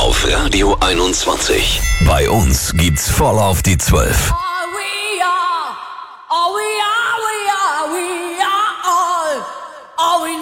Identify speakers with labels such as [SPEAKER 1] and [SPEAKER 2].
[SPEAKER 1] auf Radio 21. Bei uns gibt's voll auf die 12.